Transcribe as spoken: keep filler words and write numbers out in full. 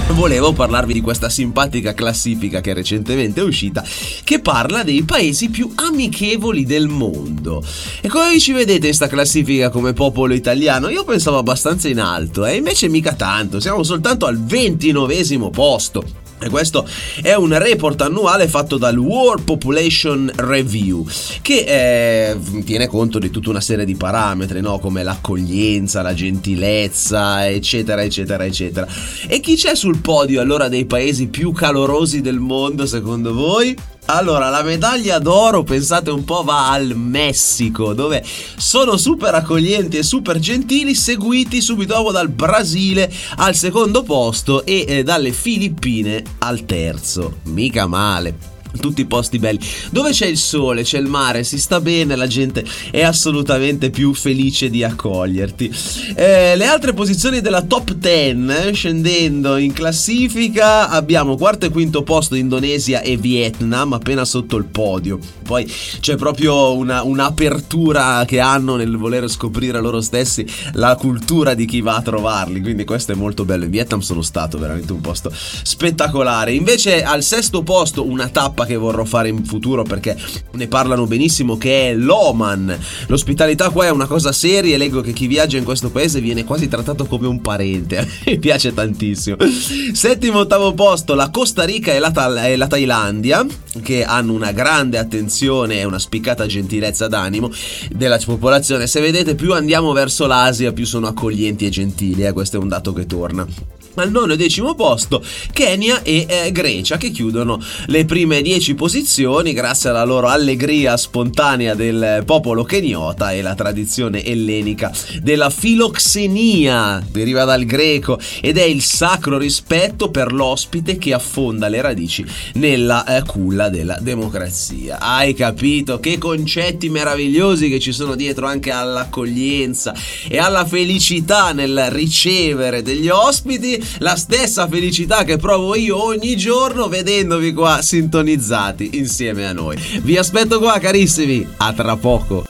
volevo parlarvi di questa simpatica classifica che è recentemente uscita, che parla dei paesi più amichevoli del mondo. E come vi ci vedete in sta classifica come popolo italiano? Io pensavo abbastanza in alto, e eh? invece mica tanto, siamo soltanto al ventinovesimo posto. E questo è un report annuale fatto dal World Population Review, che eh, tiene conto di tutta una serie di parametri, no? Come l'accoglienza, la gentilezza, eccetera, eccetera, eccetera. E chi c'è sul podio allora dei paesi più calorosi del mondo, secondo voi? Allora, la medaglia d'oro, pensate un po', va al Messico, dove sono super accoglienti e super gentili, seguiti subito dopo dal Brasile al secondo posto e eh, dalle Filippine al terzo. Mica male. Tutti posti belli, dove c'è il sole, c'è il mare, si sta bene, la gente è assolutamente più felice di accoglierti. Eh, le altre posizioni della top dieci, scendendo in classifica, abbiamo quarto e quinto posto Indonesia e Vietnam, appena sotto il podio. Poi c'è proprio una, un'apertura che hanno nel voler scoprire loro stessi la cultura di chi va a trovarli, quindi questo è molto bello. In Vietnam sono stato, veramente un posto spettacolare. Invece al sesto posto una tappa che vorrò fare in futuro, perché ne parlano benissimo, che è l'Oman. L'ospitalità qua è una cosa seria e leggo che chi viaggia in questo paese viene quasi trattato come un parente. Mi piace tantissimo. Settimo, ottavo posto la Costa Rica e la, Tha- e la Thailandia, che hanno una grande attenzione e una spiccata gentilezza d'animo della popolazione. Se vedete, più andiamo verso l'Asia, più sono accoglienti e gentili, eh? Questo è un dato che torna. Al nono e decimo posto Kenya e eh, Grecia, che chiudono le prime dieci posizioni grazie alla loro allegria spontanea del popolo keniota e la tradizione ellenica della filoxenia, deriva dal greco ed è il sacro rispetto per l'ospite che affonda le radici nella eh, culla della democrazia. Hai capito che concetti meravigliosi che ci sono dietro anche all'accoglienza e alla felicità nel ricevere degli ospiti, la stessa felicità che provo io ogni giorno vedendovi qua sintonizzati insieme a noi. Vi aspetto qua, carissimi, a tra poco.